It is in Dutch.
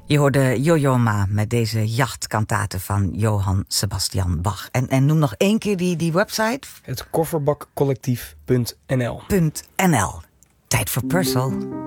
Je hoorde Yo-Yo Ma met deze jachtkantate van Johann Sebastian Bach. En noem nog 1 keer die website. Het kofferbakcollectief.nl. .nl. Tijd voor Purcell.